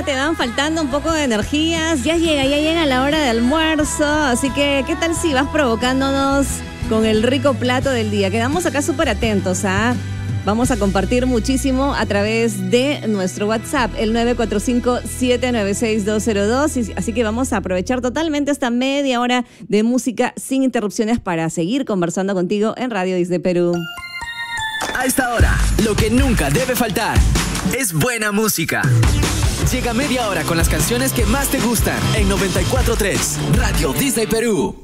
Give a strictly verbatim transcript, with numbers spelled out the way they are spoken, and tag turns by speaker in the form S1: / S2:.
S1: te van faltando un poco de energías, ya llega, ya llega la hora de almuerzo, así que ¿qué tal si vas provocándonos con el rico plato del día? Quedamos acá súper atentos, ¿ah? Vamos a compartir muchísimo a través de nuestro WhatsApp, el nueve cuatro cinco, siete nueve seis, dos cero dos. Así que vamos a aprovechar totalmente esta media hora de música sin interrupciones para seguir conversando contigo en Radio Disney Perú.
S2: A esta hora, lo que nunca debe faltar es buena música. Llega media hora con las canciones que más te gustan en noventa y cuatro punto tres Radio Disney Perú.